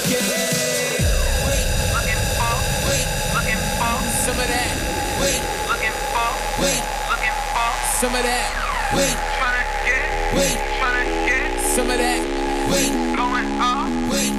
Some of that. Wait. Looking for. Wait. Looking for. Some of that. Wait. Tryna get. Wait. Tryna get. Some of that. Wait. Going up. Wait.